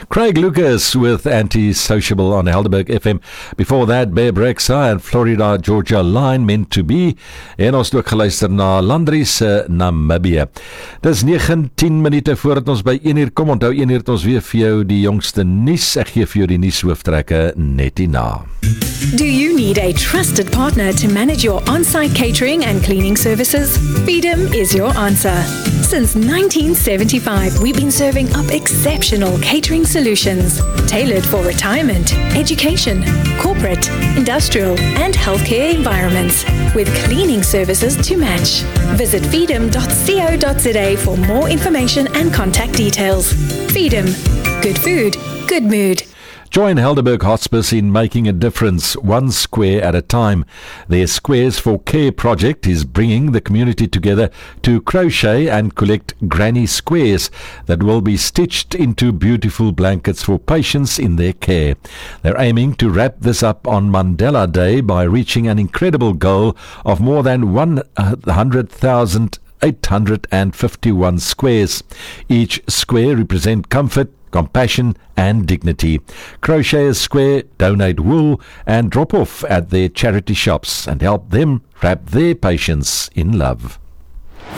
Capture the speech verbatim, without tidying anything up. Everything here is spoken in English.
Craig Lucas with Anti-Sociable on Helderberg F M. Before that, Bear Brexa and Florida Georgia Line Meant to Be. En ons het ook geluister na Landry se Namibië. Dis negentien minute voordat ons by een uur kom. Onthou een uur het ons weer vir jou die jongste nuus. Ek gee vir jou die nuushooftrekke net hierna. Do you need a trusted partner to manage your on-site catering and cleaning services? Feedom is your answer. Since nineteen seventy-five, we've been serving up exceptional catering solutions tailored for retirement, education, corporate, industrial, and healthcare environments with cleaning services to match. Visit feedom dot co dot za for more information and contact details. Feedom. Good food, good mood. Join Helderberg Hospice in making a difference one square at a time. Their Squares for Care project is bringing the community together to crochet and collect granny squares that will be stitched into beautiful blankets for patients in their care. They're aiming to wrap this up on Mandela Day by reaching an incredible goal of more than one hundred thousand eight hundred fifty-one squares. Each square represents comfort, compassion and dignity. Crochet a square, donate wool and drop off at their charity shops and help them wrap their patients in love.